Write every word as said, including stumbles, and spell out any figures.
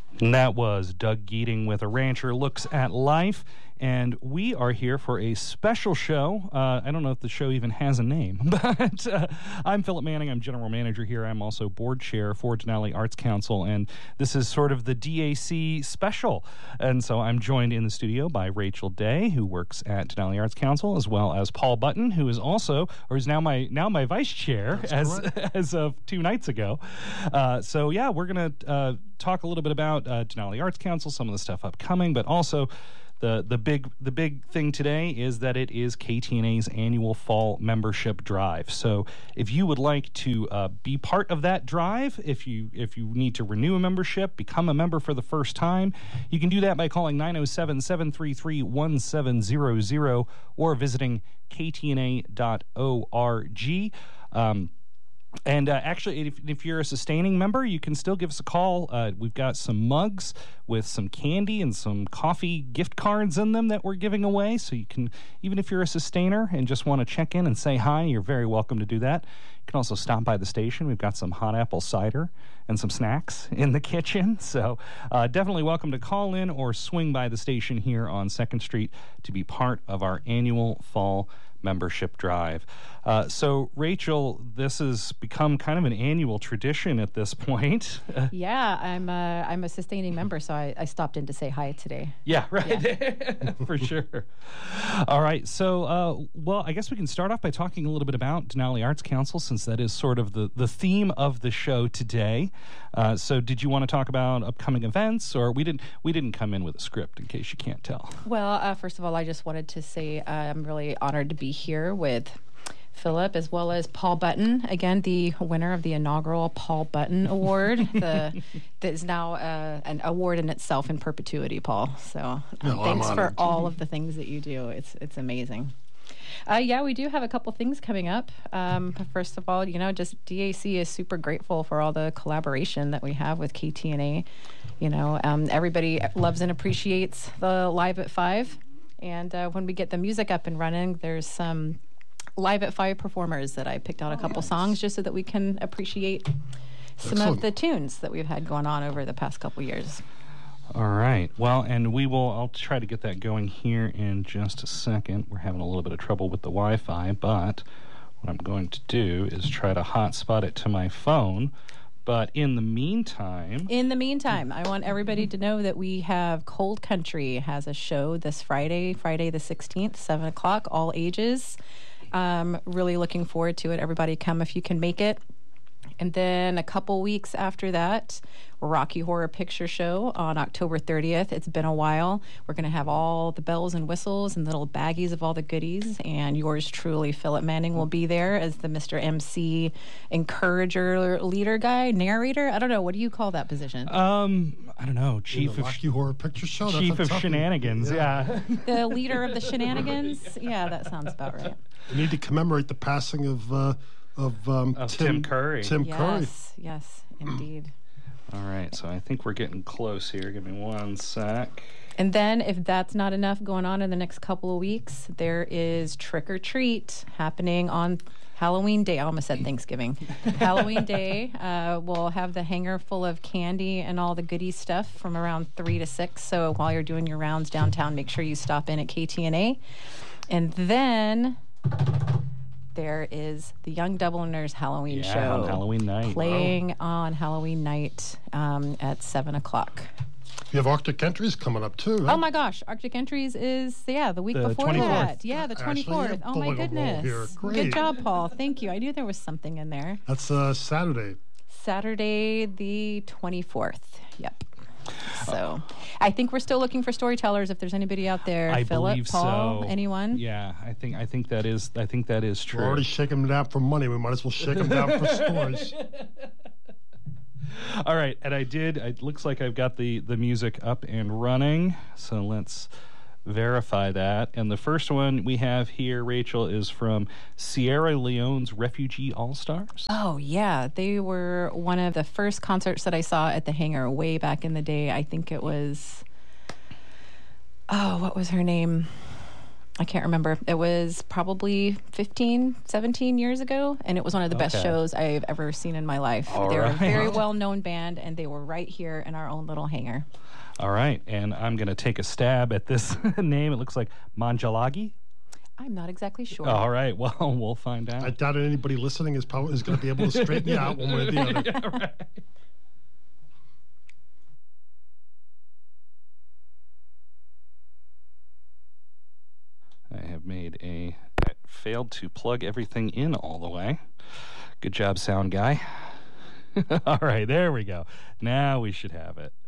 And that was Doug Geeting with A Rancher Looks at Life. And we are here for a special show. Uh, I don't know if the show even has a name, but uh, I'm Philip Manning. I'm general manager here. I'm also board chair for Denali Arts Council, and this is sort of the D A C special. And so I'm joined in the studio by Rachel Day, who works at Denali Arts Council, as well as Paul Button, who is also, or is now my now my vice chair as as of two nights ago. Uh, so yeah, we're gonna uh, talk a little bit about uh, Denali Arts Council, some of the stuff upcoming, but also. The the big the big thing today is that it is K T N A's annual fall membership drive. So if you would like to uh, be part of that drive, if you if you need to renew a membership, become a member for the first time, you can do that by calling nine oh seven, seven three three, one seven zero zero or visiting k t n a dot org. Um, And uh, actually, if, if you're a sustaining member, you can still give us a call. Uh, we've got some mugs with some candy and some coffee gift cards in them that we're giving away. So you can, even if you're a sustainer and just want to check in and say hi, you're very welcome to do that. You can also stop by the station. We've got some hot apple cider and some snacks in the kitchen. So uh, definitely welcome to call in or swing by the station here on second Street to be part of our annual fall membership drive. Uh, so, Rachel, this has become kind of an annual tradition at this point. Yeah, I'm a, I'm a sustaining member, so I, I stopped in to say hi today. Yeah, right. Yeah. For sure. All right. So, uh, well, I guess we can start off by talking a little bit about Denali Arts Council, since that is sort of the, the theme of the show today. Uh, so, did you want to talk about upcoming events, or we didn't we didn't come in with a script, in case you can't tell? Well, uh, first of all, I just wanted to say uh, I'm really honored to be here with Philip, as well as Paul Button, again, the winner of the inaugural Paul Button Award. the, that is now uh, an award in itself in perpetuity, Paul. So um, no, thanks for all of the things that you do. It's it's amazing. Uh, yeah, we do have a couple things coming up. Um, first of all, you know, just D A C is super grateful for all the collaboration that we have with K T N A. You know, um, everybody loves and appreciates the Live at Five. And uh, when we get the music up and running, there's some Live at Five performers that I picked out a couple oh, yes. songs just so that we can appreciate some Excellent. of the tunes that we've had going on over the past couple years. All right. Well, and we will, I'll try to get that going here in just a second. We're having a little bit of trouble with the Wi-Fi, but what I'm going to do is try to hotspot it to my phone. But in the meantime... In the meantime, I want everybody to know that we have Cold Country has a show this Friday, Friday the sixteenth, seven o'clock, all ages. Um, really looking forward to it. Everybody come if you can make it. And then a couple weeks after that, Rocky Horror Picture Show on October thirtieth. It's been a while. We're going to have all the bells and whistles and little baggies of all the goodies. And yours truly, Philip Manning, will be there as the Mister M C encourager, leader guy, narrator. I don't know. What do you call that position? Um, I don't know. Chief the of Rocky Horror Picture Show. Chief of Shenanigans. Yeah. yeah. The leader of the shenanigans. Yeah, that sounds about right. We need to commemorate the passing of. Uh, Of, um, of Tim, Tim Curry. Tim yes, Curry. Yes, yes, indeed. All right, so I think we're getting close here. Give me one sec. And then, if that's not enough going on in the next couple of weeks, there is Trick or Treat happening on Halloween Day. I almost said Thanksgiving. Halloween Day, uh, we'll have the hanger full of candy and all the goodie stuff from around three to six. So while you're doing your rounds downtown, make sure you stop in at K T N A. And then... there is the Young Dubliners Halloween yeah, show. on Halloween night. Playing wow. on Halloween night um, at seven o'clock. You have Arctic Entries coming up, too, right? Oh, my gosh. Arctic Entries is, yeah, the week the before twenty-fourth. that. Yeah, the twenty-fourth. Actually, oh, my goodness. Good job, Paul. Thank you. I knew there was something in there. That's uh, Saturday. Saturday the twenty-fourth. Yep. So, I think we're still looking for storytellers. If there's anybody out there, I Philip, believe Paul, so. anyone? Yeah, I think I think that is I think that is true. We're already shaking them down for money. We might as well shake them down for stories. All right, and I did. It looks like I've got the the music up and running. So let's verify that. And the first one we have here, Rachel, is from Sierra Leone's Refugee All-Stars. Oh, yeah. They were one of the first concerts that I saw at the Hangar way back in the day. I think it was, oh, what was her name? I can't remember. It was probably fifteen, seventeen years ago, and it was one of the best Okay. shows I've ever seen in my life. All They're a right. very well-known band, and they were right here in our own little hangar. All right, and I'm going to take a stab at this name. It looks like Manjalagi. I'm not exactly sure. All right, well, we'll find out. I doubt anybody listening is probably is going to be able to straighten you out one way or the other. Yeah, right. I have made a... I failed to plug everything in all the way. Good job, sound guy. All right, there we go. Now we should have it.